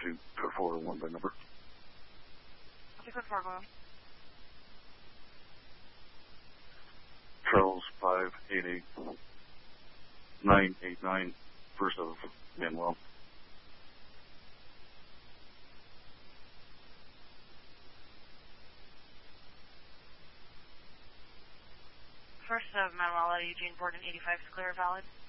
to put forward one by number. What's your code for, Goyle? Charles 588989, first of Manuel. First of Manuel, Eugene Borden 85 is clear, valid.